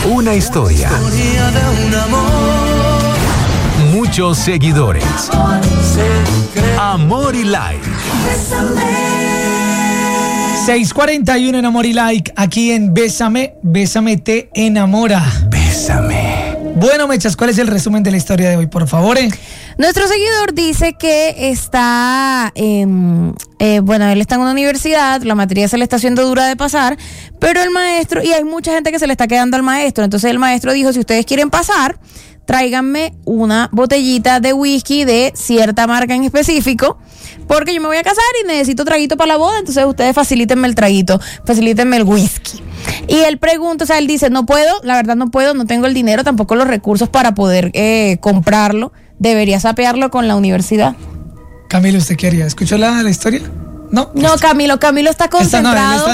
Una historia. Muchos seguidores. Amor y like. 6:41 en Amor y Like, aquí en Bésame, Bésame te enamora. Bésame. Bueno, Mechas, ¿cuál es el resumen de la historia de hoy, por favor? Nuestro seguidor dice que está, él está en una universidad, la materia se le está haciendo dura de pasar, pero el maestro, y hay mucha gente que se le está quedando al maestro, entonces el maestro dijo, si ustedes quieren pasar, tráiganme una botellita de whisky de cierta marca en específico, porque yo me voy a casar y necesito traguito para la boda, entonces ustedes facilítenme el traguito, facilítenme el whisky. Y él pregunta, o sea, él dice, no puedo, la verdad no puedo, no tengo el dinero, tampoco los recursos para poder comprarlo, debería sapearlo con la universidad. Camilo, ¿usted qué haría? ¿Escuchó la historia? No, Camilo está concentrado,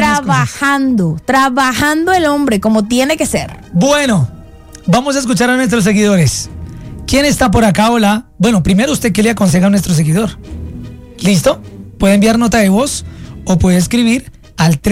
trabajando el hombre como tiene que ser. Bueno, vamos a escuchar a nuestros seguidores. ¿Quién está por acá? Hola. Bueno, primero usted, ¿qué le aconseja a nuestro seguidor? ¿Listo? Puede enviar nota de voz o puede escribir al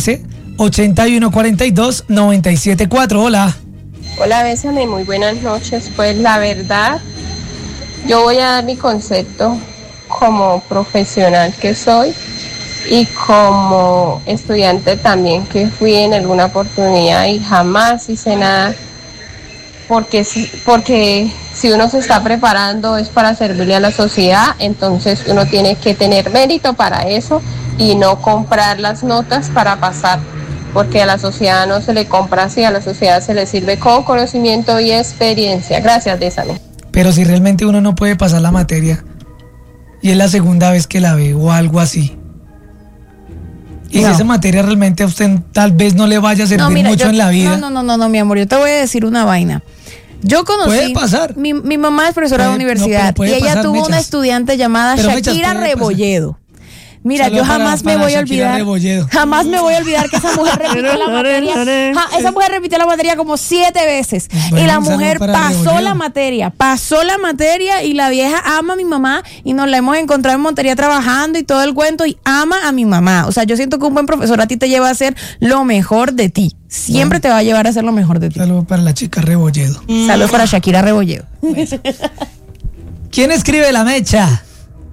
313-8142-974. Hola. Hola, Bésame, muy buenas noches. Pues la verdad, yo voy a dar mi concepto como profesional que soy y como estudiante también que fui en alguna oportunidad y jamás hice nada, porque si uno se está preparando es para servirle a la sociedad, entonces uno tiene que tener mérito para eso y no comprar las notas para pasar, porque a la sociedad no se le compra así, a la sociedad se le sirve con conocimiento y experiencia. Gracias, Bésame. Pero si realmente uno no puede pasar la materia y es la segunda vez que la ve o algo así, y si esa materia realmente a usted tal vez no le vaya a servir mucho en la vida. No, mi amor, yo te voy a decir una vaina. Yo conocí, puede pasar. Mi mamá es profesora de universidad y ella tuvo Mechas. una estudiante llamada Shakira Rebolledo. Mira, Solo yo jamás me voy a olvidar que esa mujer repitió la materia. Esa mujer repitió la materia como 7 veces. Bueno, y la mujer pasó la materia y la vieja ama a mi mamá y nos la hemos encontrado en Montería trabajando y todo el cuento y ama a mi mamá. O sea, yo siento que un buen profesor a ti te lleva a hacer lo mejor de ti. Siempre te va a llevar a hacer lo mejor de ti. Saludos para la chica Rebolledo. Saludos para Shakira Rebolledo. Bueno. ¿Quién escribe la mecha?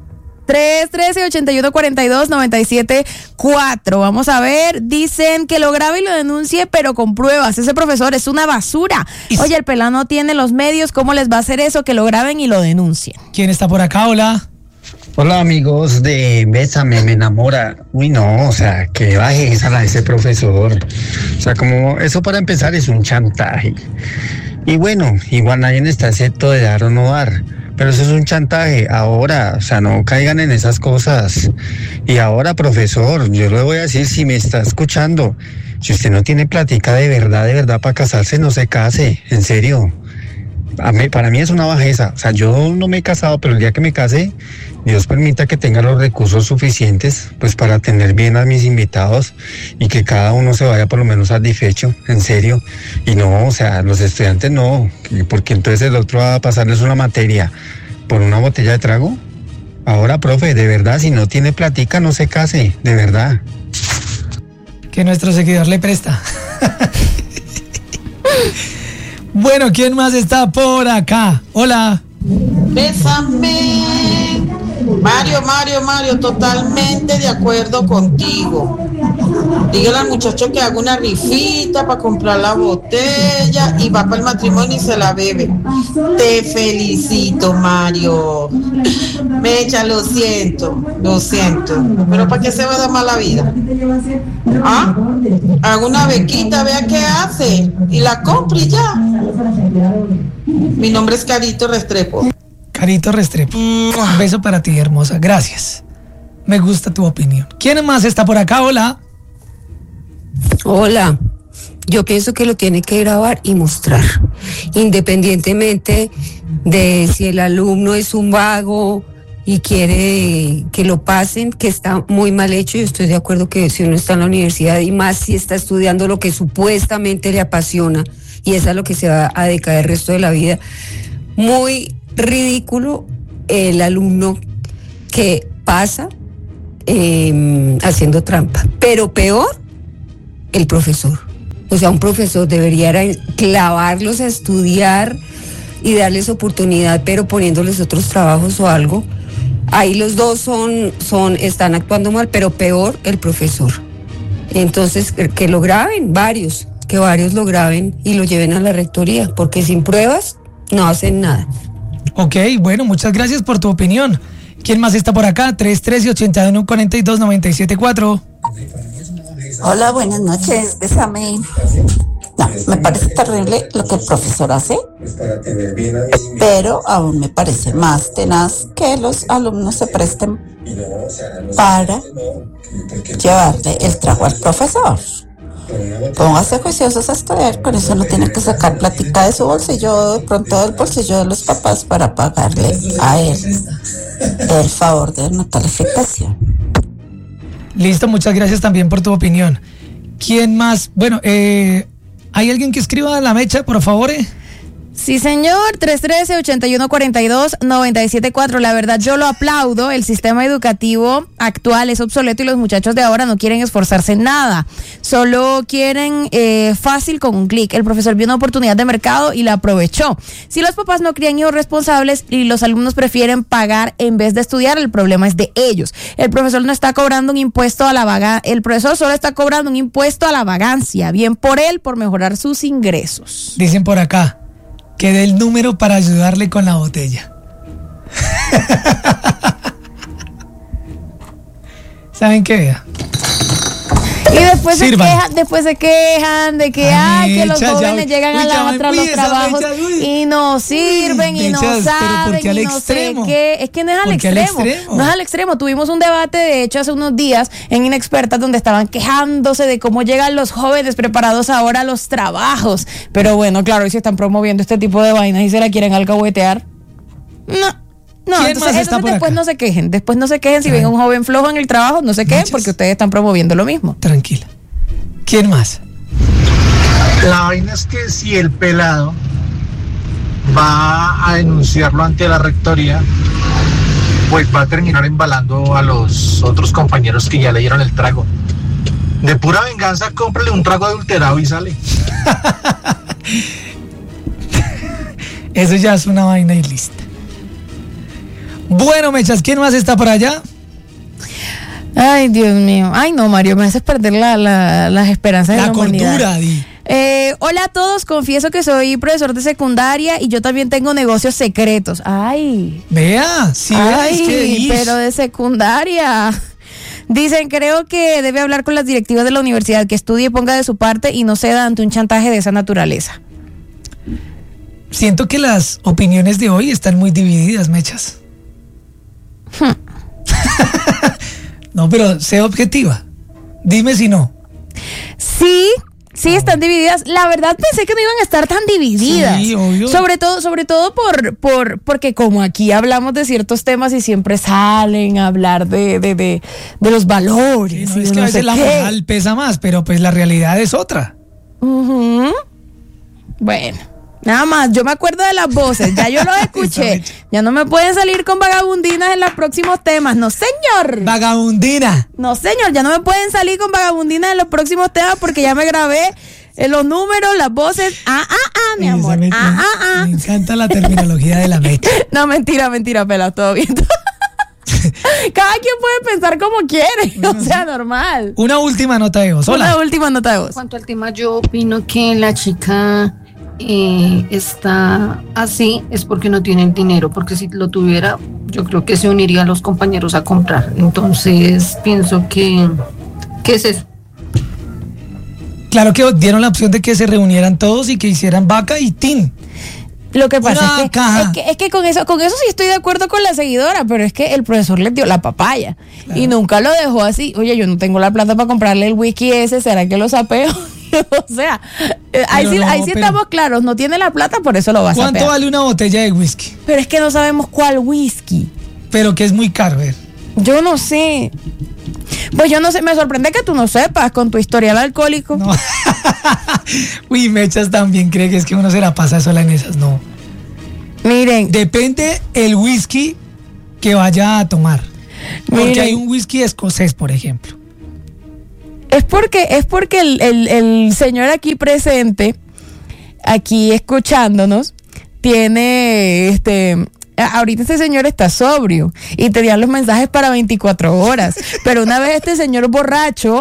313-8142-974. Vamos a ver, dicen que lo grabe y lo denuncie, pero con pruebas. Ese profesor es una basura. Oye, el pelado no tiene los medios, ¿cómo les va a hacer eso? Que lo graben y lo denuncien. ¿Quién está por acá? Hola. Hola, amigos de Bésame, me enamora. Uy, no, o sea, que baje esa ese profesor. O sea, como eso para empezar es un chantaje. Y bueno, igual nadie está excepto de dar o no dar. Pero eso es un chantaje. Ahora, o sea, no caigan en esas cosas. Y ahora, profesor, yo le voy a decir, si me está escuchando, si usted no tiene plática de verdad para casarse, no se case, en serio. Para mí es una bajeza. O sea, yo no me he casado, pero el día que me case, Dios permita que tenga los recursos suficientes pues para atender bien a mis invitados y que cada uno se vaya por lo menos satisfecho, en serio. Y no, o sea, los estudiantes no, porque entonces el otro va a pasarles una materia por una botella de trago. Ahora, profe, de verdad, si no tiene plática, no se case, de verdad. Que nuestro seguidor le presta. Bueno, ¿quién más está por acá? Hola. Bésame. Mario, totalmente de acuerdo contigo. Dígale al muchacho que haga una rifita para comprar la botella y va para el matrimonio y se la bebe. Te felicito, Mario. Mecha, lo siento. Pero ¿para qué se va a dar mala vida? Haga una bequita, vea qué hace y la compre y ya. Mi nombre es Carito Restrepo. Carito Restrepo, un beso para ti, hermosa, gracias. Me gusta tu opinión. ¿Quién más está por acá? Hola. Hola. Yo pienso que lo tiene que grabar y mostrar, independientemente de si el alumno es un vago y quiere que lo pasen, que está muy mal hecho. Yo estoy de acuerdo que si uno está en la universidad y más si está estudiando lo que supuestamente le apasiona y es a lo que se va a dedicar el resto de la vida, muy ridículo el alumno que pasa haciendo trampa, pero peor el profesor. O sea, un profesor debería clavarlos a estudiar y darles oportunidad, pero poniéndoles otros trabajos o algo. Ahí los dos están actuando mal, pero peor el profesor. Entonces, que lo graben, que varios lo graben y lo lleven a la rectoría, porque sin pruebas no hacen nada. Ok, bueno, muchas gracias por tu opinión. ¿Quién más está por acá? 313-81-42-97-4. Hola, buenas noches, bésame. No, me parece terrible lo que el profesor hace, pero aún me parece más tenaz que los alumnos se presten para llevarle el trago al profesor. Póngase juiciosos a estudiar, con eso no tiene que sacar plática de su bolsillo, de pronto del bolsillo de los papás, para pagarle a él el favor de una calificación. Listo, muchas gracias también por tu opinión. ¿Quién más? Bueno, ¿hay alguien que escriba a la mecha, por favor? Sí, señor, 313-8142-974. La verdad, yo lo aplaudo. El sistema educativo actual es obsoleto y los muchachos de ahora no quieren esforzarse en nada. Solo quieren fácil con un clic. El profesor vio una oportunidad de mercado y la aprovechó. Si los papás no crían hijos responsables y los alumnos prefieren pagar en vez de estudiar, el problema es de ellos. El profesor no está cobrando un impuesto a la vagancia. El profesor solo está cobrando un impuesto a la vagancia. Bien por él, por mejorar sus ingresos. Dicen por acá que dé el número para ayudarle con la botella. ¿Saben qué? Y después se quejan de que que los jóvenes llegan a la otra los trabajos y no sirven y no saben y no sé qué. Es que no es al extremo. No es al extremo. Tuvimos un debate, de hecho, hace unos días en Inexpertas, donde estaban quejándose de cómo llegan los jóvenes preparados ahora a los trabajos. Pero bueno, claro, y si están promoviendo este tipo de vainas y se la quieren alcahuetear. No, entonces después no se quejen. Después no se quejen si ven a un joven flojo en el trabajo, no se quejen porque ustedes están promoviendo lo mismo. Tranquila. ¿Quién más? La vaina es que si el pelado va a denunciarlo ante la rectoría, pues va a terminar embalando a los otros compañeros que ya le dieron el trago. De pura venganza, cómprale un trago adulterado y sale. Eso ya es una vaina y lista. Bueno, mechas, ¿quién más está por allá? Ay, Dios mío. Ay, no, Mario, me haces perder las esperanzas de la humanidad. Cordura, Di. Hola a todos, confieso que soy profesor de secundaria y yo también tengo negocios secretos. Ay. Vea, sí, pero de secundaria. Dicen, creo que debe hablar con las directivas de la universidad, que estudie y ponga de su parte y no ceda ante un chantaje de esa naturaleza. Siento que las opiniones de hoy están muy divididas, mechas. No, pero sé objetiva. Dime si no. Sí, están divididas. La verdad pensé que no iban a estar tan divididas. Sí, obvio. Sobre todo porque como aquí hablamos de ciertos temas y siempre salen a hablar de los valores. Sí, no, es que a veces la moral pesa más, pero pues la realidad es otra. Bueno. Nada más, yo me acuerdo de las voces, ya yo lo escuché. Ya no me pueden salir con vagabundinas en los próximos temas, no señor. Vagabundina. No señor, ya no me pueden salir con vagabundinas en los próximos temas porque ya me grabé los números, las voces. Mi amor. Me encanta la terminología de la mecha. No, mentira, pela, todo bien. Cada quien puede pensar como quiere, o sea, normal. Una última nota de voz. Hola. Una última nota de voz. En cuanto al tema, yo opino que la chica está así es porque no tiene el dinero, porque si lo tuviera yo creo que se uniría a los compañeros a comprar. Entonces pienso que es eso. Claro que dieron la opción de que se reunieran todos y que hicieran vaca y tin. Lo que pasa es que con eso sí estoy de acuerdo con la seguidora, pero es que el profesor les dio la papaya, claro, y nunca lo dejó así. Oye, yo no tengo la plata para comprarle el whisky ese, ¿será que lo sapeo? O sea, ahí sí estamos claros, no tiene la plata, por eso lo va a sapear. ¿Cuánto vale una botella de whisky? Pero es que no sabemos cuál whisky. Pero que es muy caro, ver. Yo no sé. Pues yo no sé, me sorprende que tú no sepas con tu historial alcohólico. No. Uy, Mechas también cree que es que uno se la pasa sola en esas, no. Miren. Depende el whisky que vaya a tomar. Porque hay un whisky escocés, por ejemplo. Es porque el señor aquí presente, aquí escuchándonos, tiene ahorita este señor está sobrio y tenía los mensajes para 24 horas. Pero una vez este señor borracho,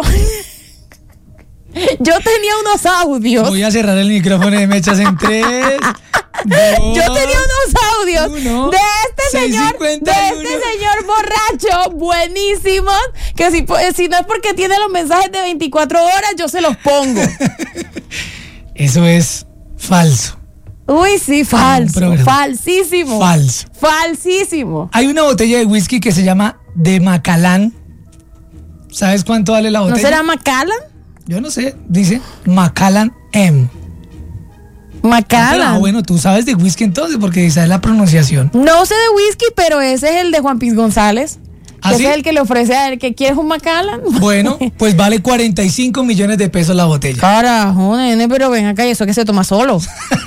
yo tenía unos audios. Voy a cerrar el micrófono de Mechas en 3. Yo tenía unos audios de este señor borracho, buenísimos, que si no es porque tiene los mensajes de 24 horas, yo se los pongo. Eso es falso. Uy, sí, falso, falsísimo. Falsísimo. Hay una botella de whisky que se llama de Macallan. ¿Sabes cuánto vale la botella? ¿No será Macallan? Yo no sé, dice Macallan M. Macallan. Ah, bueno, tú sabes de whisky entonces, porque sabes la pronunciación. No sé de whisky, pero ese es el de Juan Piz González. ¿Ah, ese sí? es el que le ofrece a él que quieres un Macallan. Bueno, pues vale 45 millones de pesos la botella. Carajo, nene, pero ven acá, y eso que se toma solo.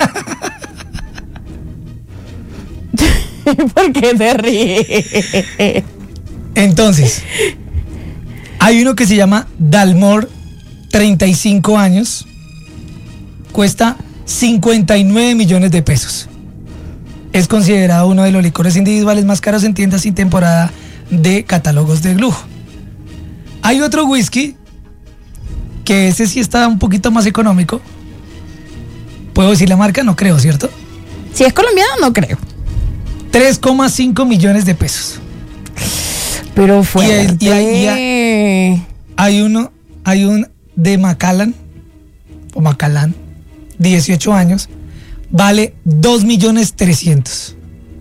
¿Por qué te ríes? Entonces, hay uno que se llama Dalmor, 35 años, cuesta 59 millones de pesos. Es considerado uno de los licores individuales más caros en tiendas sin temporada de catálogos de lujo. Hay otro whisky, que ese sí está un poquito más económico. ¿Puedo decir la marca? No creo, ¿cierto? Si es colombiano, no creo. 3,5 millones de pesos. Pero fuerte. Y hay un de Macallan, 18 años, vale 2.300.000.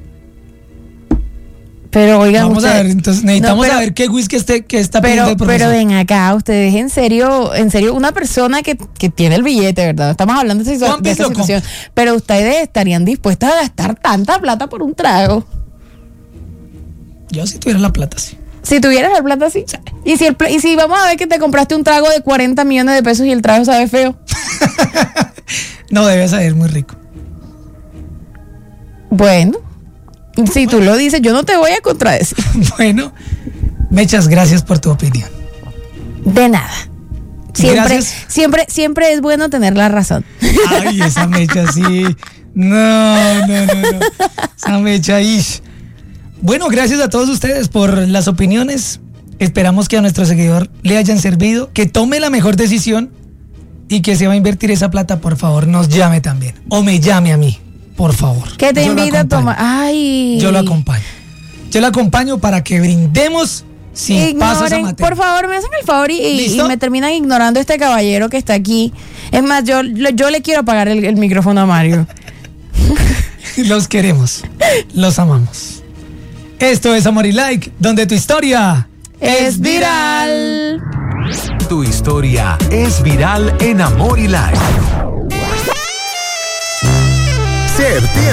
Pero oigan, vamos a ver, entonces necesitamos saber qué whisky que está pidiendo el profesor. Pero ven acá, ustedes en serio, una persona que tiene el billete, ¿verdad? Estamos hablando de esa situación. Pero ustedes estarían dispuestos a gastar tanta plata por un trago. Yo si tuviera la plata, sí. Si tuvieras la plata, sí. Y si vamos a ver que te compraste un trago de 40 millones de pesos y el trago sabe feo. No, debe saber muy rico. Bueno, si tú lo dices, yo no te voy a contradecir. Bueno, Mechas, gracias por tu opinión. De nada. Siempre es bueno tener la razón. Ay, esa Mecha sí. No. Esa Mecha, ish. Bueno, gracias a todos ustedes por las opiniones. Esperamos que a nuestro seguidor le hayan servido, que tome la mejor decisión y que se va a invertir esa plata, por favor, nos llame también. O me llame a mí, por favor. Que te invita a tomar. Ay. Yo lo acompaño. Yo lo acompaño para que brindemos sin paso esa materia. Por favor, me hacen el favor y me terminan ignorando a este caballero que está aquí. Es más, yo le quiero apagar el micrófono a Mario. Los queremos. Los amamos. Esto es Amor y Like, donde tu historia es viral. Tu historia es viral en Amor y Like.